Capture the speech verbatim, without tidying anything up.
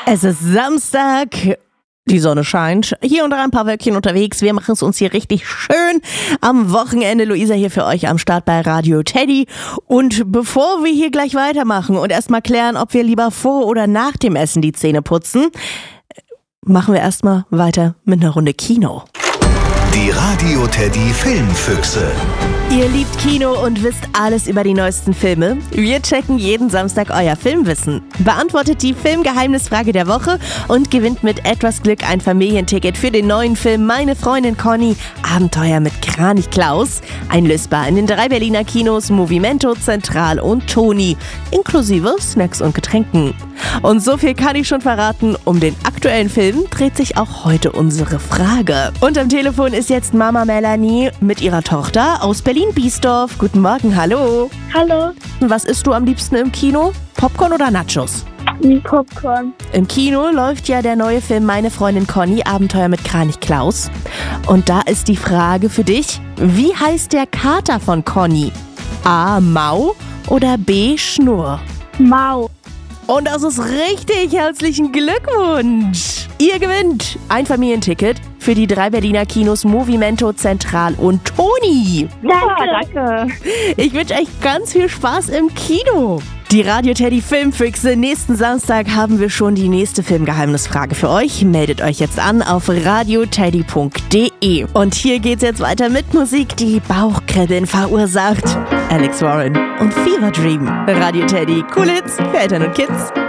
Es ist Samstag, die Sonne scheint, hier und da ein paar Wölkchen unterwegs. Wir machen es uns hier richtig schön am Wochenende. Luisa hier für euch am Start bei Radio Teddy. Und bevor wir hier gleich weitermachen und erstmal klären, ob wir lieber vor oder nach dem Essen die Zähne putzen, machen wir erstmal weiter mit einer Runde Kino. Die Radio Teddy Filmfüchse. Ihr liebt Kino und wisst alles über die neuesten Filme? Wir checken jeden Samstag euer Filmwissen. Beantwortet die Filmgeheimnisfrage der Woche und gewinnt mit etwas Glück ein Familienticket für den neuen Film Meine Freundin Conny, Abenteuer mit Kranich Klaus. Einlösbar in den drei Berliner Kinos Movimento, Zentral und Toni, inklusive Snacks und Getränken. Und so viel kann ich schon verraten, um den aktuellen Film dreht sich auch heute unsere Frage. Und am Telefon ist jetzt Mama Melanie mit ihrer Tochter aus Berlin-Biesdorf. Guten Morgen, hallo. Hallo. Was isst du am liebsten im Kino? Popcorn oder Nachos? Popcorn. Im Kino läuft ja der neue Film Meine Freundin Conny, Abenteuer mit Kranich Klaus. Und da ist die Frage für dich, wie heißt der Kater von Conny? A. Mau oder B. Schnurr? Mau. Und das ist richtig. Herzlichen Glückwunsch. Ihr gewinnt ein Familienticket für die drei Berliner Kinos Movimento, Zentral und Toni. Danke. danke. Ich wünsche euch ganz viel Spaß im Kino. Die Radio Teddy Filmfüchse. Nächsten Samstag haben wir schon die nächste Filmgeheimnisfrage für euch. Meldet euch jetzt an auf radioteddy punkt de. Und hier geht's jetzt weiter mit Musik, die Bauchkribbeln verursacht. Alex Warren und Fever Dream. Radio Teddy, cool Hits für Eltern und Kids.